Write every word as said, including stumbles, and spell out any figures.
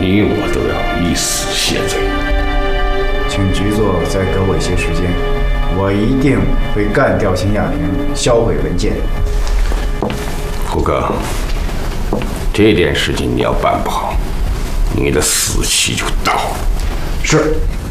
你我都要以死谢罪。 请局座再给我一些时间，我一定会干掉秦雅玲，销毁文件。 胡哥，这件事情你要办不好，你的死期就到了。 是。